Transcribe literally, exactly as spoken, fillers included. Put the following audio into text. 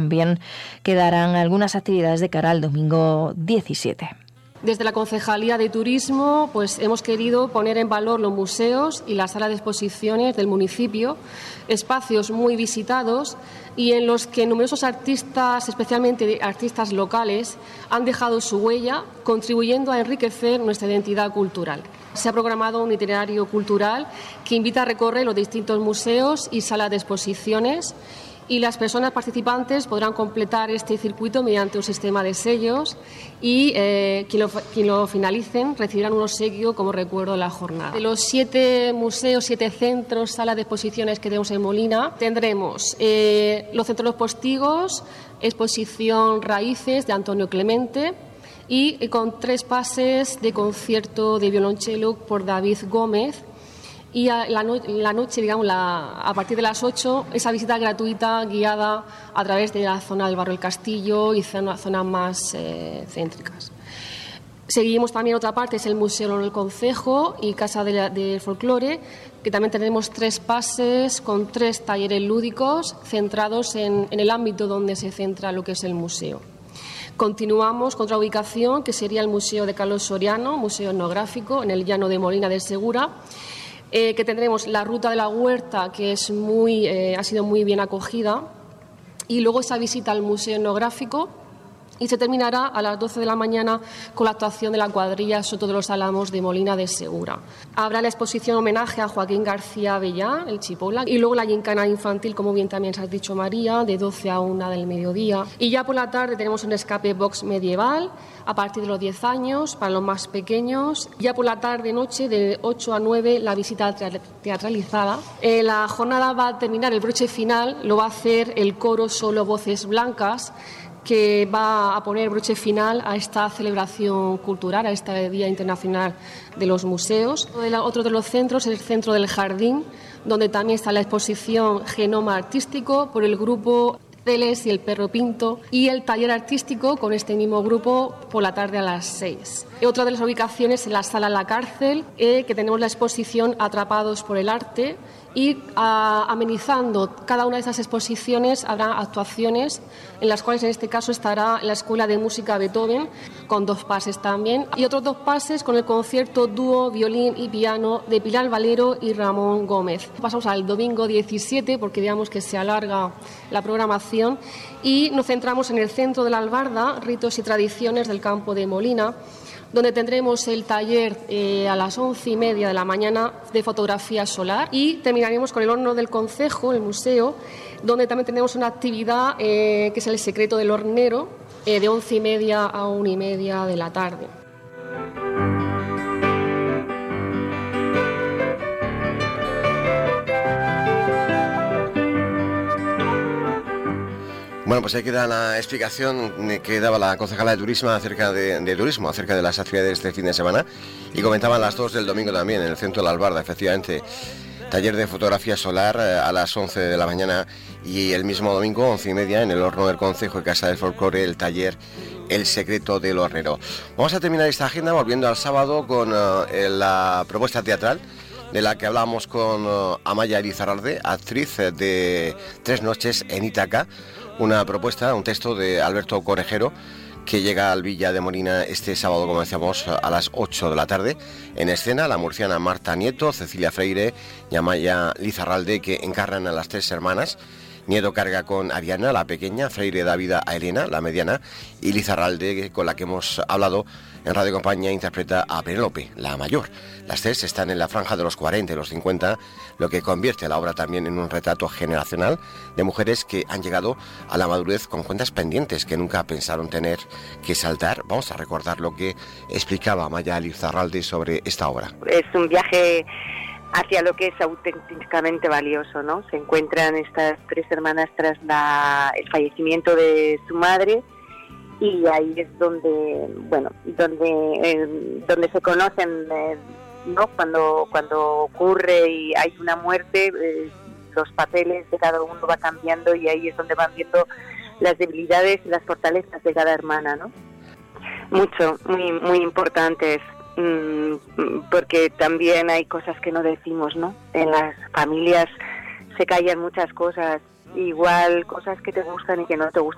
también quedarán algunas actividades de cara al domingo diecisiete. Desde la Concejalía de Turismo pues hemos querido poner en valor los museos y la sala de exposiciones del municipio, espacios muy visitados y en los que numerosos artistas, especialmente artistas locales, han dejado su huella, contribuyendo a enriquecer nuestra identidad cultural. Se ha programado un itinerario cultural que invita a recorrer los distintos museos y salas de exposiciones, y las personas participantes podrán completar este circuito mediante un sistema de sellos y eh, quien, lo, quien lo finalicen recibirán un obsequio como recuerdo de la jornada. De los siete museos, siete centros, salas de exposiciones que tenemos en Molina, tendremos eh, los Centros Los Postigos, exposición Raíces de Antonio Clemente, y eh, con tres pases de concierto de violonchelo por David Gómez. Y a la, no, la noche, digamos, la, a partir de las ocho, esa visita gratuita guiada a través de la zona del Barrio del Castillo y zonas zona más eh, céntricas. Seguimos también otra parte, es el Museo del Concejo y Casa del de Folclore, que también tenemos tres pases con tres talleres lúdicos centrados en, en el ámbito donde se centra lo que es el museo. Continuamos con otra ubicación, que sería el Museo de Carlos Soriano, museo etnográfico, en el llano de Molina de Segura. Eh, que tendremos la ruta de la huerta, que es muy, eh, ha sido muy bien acogida, y luego esa visita al museo etnográfico, y se terminará a las doce de la mañana con la actuación de la cuadrilla Soto de los Álamos de Molina de Segura. Habrá la exposición homenaje a Joaquín García Avellá, el Chipola, y luego la gincana infantil, como bien también se ha dicho María, de doce a una del mediodía. Y ya por la tarde tenemos un escape box medieval a partir de los diez años para los más pequeños. Ya por la tarde-noche de ocho a nueve la visita teatralizada. Eh, la jornada va a terminar, el broche final lo va a hacer el coro Solo Voces Blancas, que va a poner broche final a esta celebración cultural, a este Día Internacional de los Museos. Otro de los centros es el Centro del Jardín, donde también está la exposición Genoma Artístico por el grupo Celes y el Perro Pinto, y el taller artístico con este mismo grupo por la tarde a las seis. Y otra de las ubicaciones es la Sala La Cárcel, eh, que tenemos la exposición Atrapados por el Arte, y a, amenizando cada una de esas exposiciones habrá actuaciones en las cuales en este caso estará la Escuela de Música Beethoven con dos pases también, y otros dos pases con el concierto dúo violín y piano de Pilar Valero y Ramón Gómez. Pasamos al domingo diecisiete porque digamos que se alarga la programación y nos centramos en el centro de la Albarda, ritos y tradiciones del campo de Molina, donde tendremos el taller eh, a las once y media de la mañana de fotografía solar, y terminaremos con el horno del concejo, el museo, donde también tenemos una actividad eh, que es el secreto del hornero, eh, de once y media a una y media de la tarde. Bueno, pues ahí queda la explicación que daba la concejala de turismo acerca de, de turismo, acerca de las actividades de este fin de semana, y comentaban las dos del domingo también en el centro de la Albarda, efectivamente. Taller de fotografía solar a las once de la mañana, y el mismo domingo, once y media, en el horno del Concejo y Casa del Folclore, el taller El secreto del hornero. Vamos a terminar esta agenda volviendo al sábado con uh, la propuesta teatral de la que hablábamos con uh, Amaya Elizarralde, actriz de Tres noches en Ítaca, una propuesta, un texto de Alberto Corejero, que llega al Villa de Molina este sábado, como decíamos, a las ocho de la tarde. En escena, la murciana Marta Nieto, Cecilia Freire y Amaya Lizarralde, que encarnan a las tres hermanas. Nieto carga con Ariana, la pequeña, Freire da vida a Elena, la mediana, y Lizarralde, con la que hemos hablado en Radio Compañía, interpreta a Penélope, la mayor. Las tres están en la franja de los cuarenta y los cincuenta, lo que convierte la obra también en un retrato generacional de mujeres que han llegado a la madurez con cuentas pendientes que nunca pensaron tener que saldar. Vamos a recordar lo que explicaba Amaya Lizarralde sobre esta obra. Es un viaje hacia lo que es auténticamente valioso, ¿no? Se encuentran estas tres hermanas tras la, el fallecimiento de su madre, y ahí es donde, bueno, donde eh, donde se conocen, eh, ¿no? Cuando cuando ocurre y hay una muerte, eh, los papeles de cada uno va cambiando, y ahí es donde van viendo las debilidades y las fortalezas de cada hermana, ¿no? Mucho, muy muy importantes. Porque también hay cosas que no decimos, ¿no? En las familias se callan muchas cosas, igual cosas que te gustan y que no te gustan